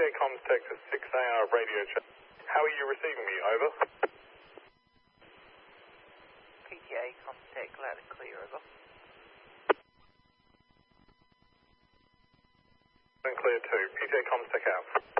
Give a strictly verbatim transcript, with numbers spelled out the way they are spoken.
A Comms Tech to six A R radio check. How are you receiving me? Over. P T A Comms Tech, loud and clear, over. And clear two. P T A Comms Tech out.